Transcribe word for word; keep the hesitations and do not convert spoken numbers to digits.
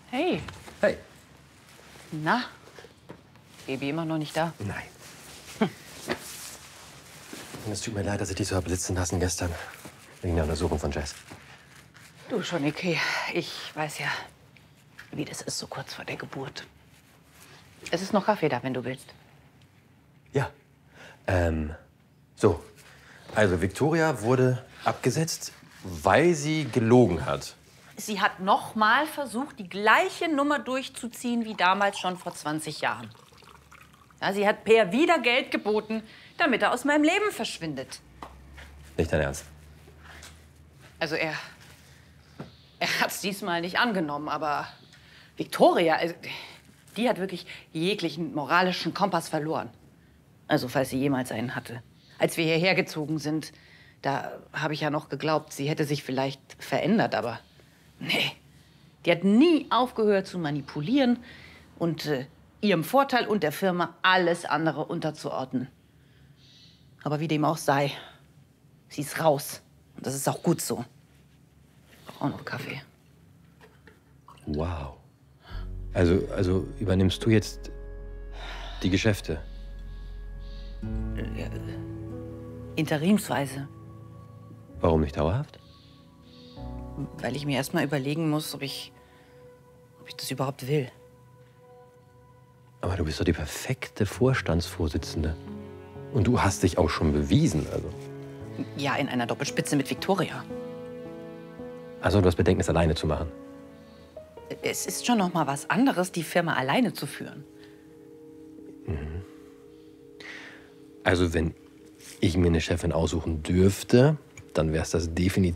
Hey. Hey. Na? Baby immer noch nicht da? Nein. Hm. Und es tut mir leid, dass ich dich so habe sitzen lassen gestern. Wegen der Untersuchung von Jess. Du schon, okay. Ich weiß ja, wie das ist, so kurz vor der Geburt. Es ist noch Kaffee da, wenn du willst. Ja. Ähm, so. Also, Victoria wurde abgesetzt, weil sie gelogen hat. Sie hat noch mal versucht, die gleiche Nummer durchzuziehen wie damals schon vor zwanzig Jahren. Ja, sie hat Peer wieder Geld geboten, damit er aus meinem Leben verschwindet. Nicht dein Ernst? Also er, er hat es diesmal nicht angenommen, aber Victoria, also, die hat wirklich jeglichen moralischen Kompass verloren. Also falls sie jemals einen hatte. Als wir hierher gezogen sind, da habe ich ja noch geglaubt, sie hätte sich vielleicht verändert, aber nee. Die hat nie aufgehört zu manipulieren und äh, ihrem Vorteil und der Firma alles andere unterzuordnen. Aber wie dem auch sei, sie ist raus. Und das ist auch gut so. Auch noch Kaffee. Wow. Also, also übernimmst du jetzt die Geschäfte? Ja, interimsweise. Warum nicht dauerhaft? Weil ich mir erst mal überlegen muss, ob ich, ob ich das überhaupt will. Aber du bist doch die perfekte Vorstandsvorsitzende. Und du hast dich auch schon bewiesen, also. Ja, in einer Doppelspitze mit Victoria. Also du hast Bedenken, es alleine zu machen? Es ist schon noch mal was anderes, die Firma alleine zu führen. Mhm. Also wenn ich mir eine Chefin aussuchen dürfte, dann wäre es das definitiv